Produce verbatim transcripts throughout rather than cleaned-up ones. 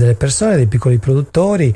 delle persone, dei piccoli produttori,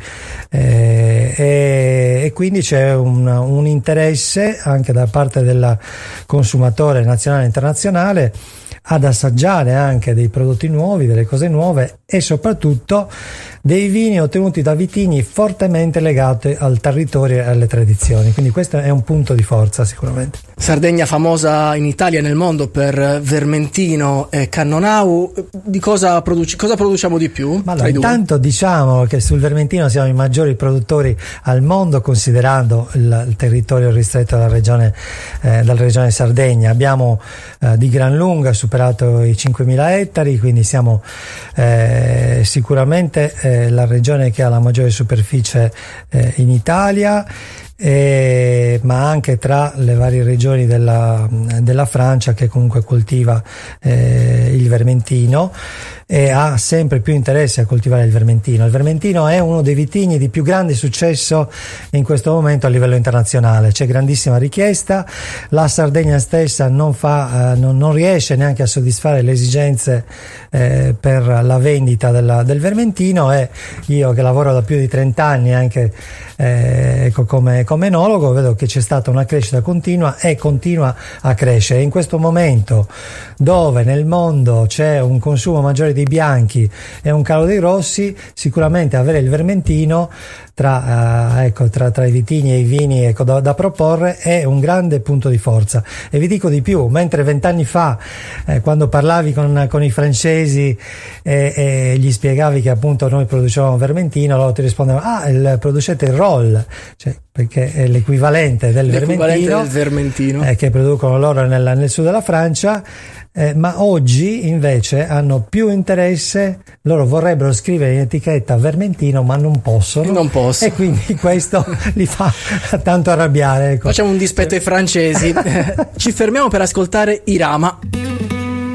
eh, e, e quindi c'è un, un interesse anche da parte del consumatore nazionale e internazionale ad assaggiare anche dei prodotti nuovi, delle cose nuove e soprattutto dei vini ottenuti da vitigni fortemente legati al territorio e alle tradizioni, quindi questo è un punto di forza sicuramente. Sardegna famosa in Italia e nel mondo per Vermentino e Cannonau. Di cosa, produci, cosa produciamo di più? Ma allora, intanto diciamo che sul Vermentino siamo i maggiori produttori al mondo, considerando il, il territorio ristretto dalla regione, eh, dalla regione Sardegna. Abbiamo eh, di gran lunga superato i cinquemila ettari, quindi siamo eh, sicuramente eh, la regione che ha la maggiore superficie eh, in Italia. Eh, ma anche tra le varie regioni della, della Francia, che comunque coltiva eh, il Vermentino e ha sempre più interesse a coltivare il Vermentino. Il Vermentino è uno dei vitigni di più grande successo in questo momento a livello internazionale, c'è grandissima richiesta, la Sardegna stessa non, fa, eh, non, non riesce neanche a soddisfare le esigenze eh, per la vendita della, del Vermentino, e io che lavoro da più di trenta anni anche eh, ecco, come come enologo vedo che c'è stata una crescita continua e continua a crescere. In questo momento, dove nel mondo c'è un consumo maggiore di bianchi e un calo dei rossi, sicuramente avere il Vermentino tra, eh, ecco, tra, tra i vitigni e i vini, ecco, da, da proporre è un grande punto di forza. E vi dico di più, mentre vent'anni fa eh, quando parlavi con, con i francesi e, e gli spiegavi che appunto noi producevamo Vermentino, loro ti rispondevano: ah, il, producete il roll, cioè, perché è l'equivalente del l'equivalente Vermentino, del Vermentino. Eh, che producono loro nel, nel sud della Francia. Eh, ma oggi invece hanno più interesse, loro vorrebbero scrivere in etichetta Vermentino ma non possono, non posso. E quindi questo li fa tanto arrabbiare, ecco. Facciamo un dispetto ai francesi. Ci fermiamo per ascoltare Irama.